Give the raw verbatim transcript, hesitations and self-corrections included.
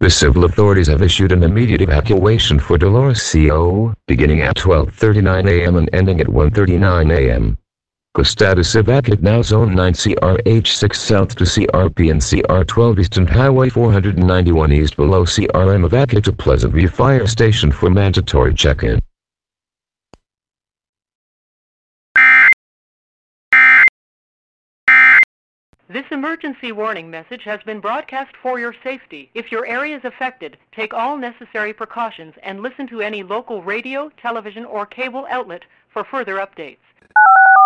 The civil authorities have issued an immediate evacuation for Dolores C O, beginning at twelve thirty-nine a m and ending at one thirty-nine a m The status evacuate now Zone nine C R H six South to C R P and C R twelve East and Highway four ninety-one East below C R M evacuate to Pleasant View Fire Station for mandatory check-in. This emergency warning message has been broadcast for your safety. If your area is affected, take all necessary precautions and listen to any local radio, television, or cable outlet for further updates.